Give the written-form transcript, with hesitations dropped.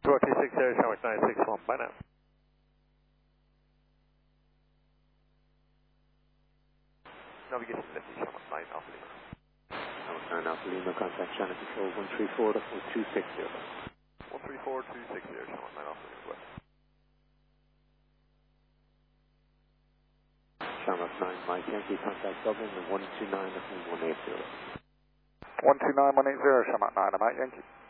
260, Shamrock 961, bye now. Navigation 50, Shamrock 9 Alpha Lima. Shamrock 9 Alpha Lima, contact channel control 134, that's 1260. 134, 260, Shamrock 9 Alpha Lima, west. Shamrock 9 Mike Yankee, contact Dublin, 129, that's 180. 129, 180, Shamrock 9, Mike Yankee.